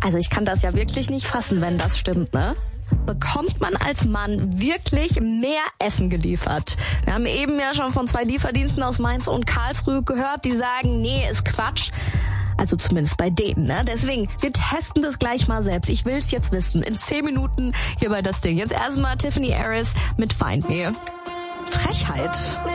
Also ich kann das ja wirklich nicht fassen, wenn das stimmt, ne? Bekommt man als Mann wirklich mehr Essen geliefert? Wir haben eben ja schon von 2 Lieferdiensten aus Mainz und Karlsruhe gehört, die sagen, nee, ist Quatsch. Also zumindest bei denen, ne? Deswegen, wir testen das gleich mal selbst. Ich will es jetzt wissen. In 10 Minuten hier bei Das Ding. Jetzt erstmal Tiffany Harris mit Find Me. Frechheit.